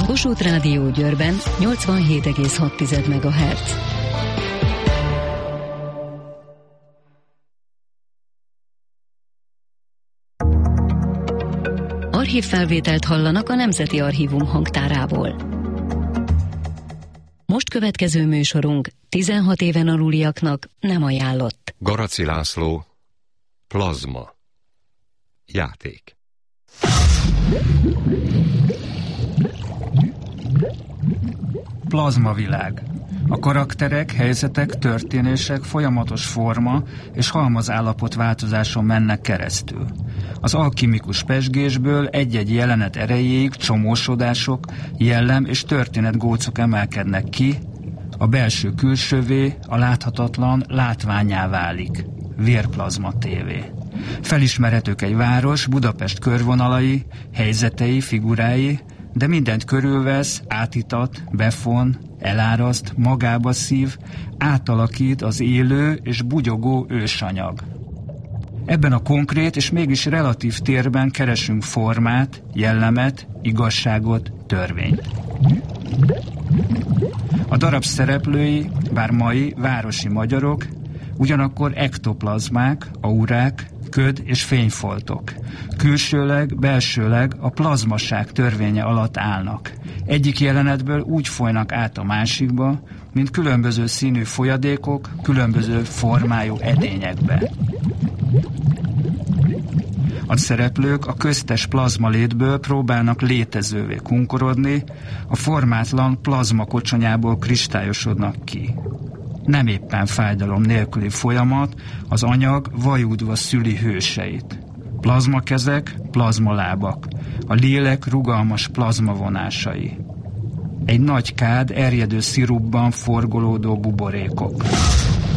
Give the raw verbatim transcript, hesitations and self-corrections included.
A Kossuth Rádió Győrben nyolcvanhét egész hat megahertz. Archívfelvételt hallanak a Nemzeti Archívum hangtárából. Most következő műsorunk tizenhat éven aluliaknak nem ajánlott. Garaci László, Plazma. Játék. Plazmavilág. A karakterek, helyzetek, történések folyamatos forma és halmazállapot változáson mennek keresztül. Az alkimikus pezsgésből egy-egy jelenet erejéig csomósodások, jellem és történetgócok emelkednek ki, a belső külsővé, a láthatatlan látvánnyá válik. Vérplazma tévé. Felismerhetők egy város, Budapest körvonalai, helyzetei, figurái, de mindent körülvesz, átítat, befon, eláraszt, magába szív, átalakít az élő és bugyogó ősanyag. Ebben a konkrét és mégis relatív térben keresünk formát, jellemet, igazságot, törvényt. A darab szereplői, bár mai városi magyarok, ugyanakkor ektoplazmák, aurák, köd és fényfoltok. Külsőleg, belsőleg a plazmaság törvénye alatt állnak. Egyik jelenetből úgy folynak át a másikba, mint különböző színű folyadékok, különböző formájú edényekbe. A szereplők a köztes plazmalétből próbálnak létezővé kunkorodni, a formátlan plazmakocsonyából kristályosodnak ki. Nem éppen fájdalom nélküli folyamat, az anyag vajúdva szüli hőseit. Plazmakezek, plazmalábak, a lélek rugalmas plazmavonásai. Egy nagy kád erjedő szirupban forgolódó buborékok.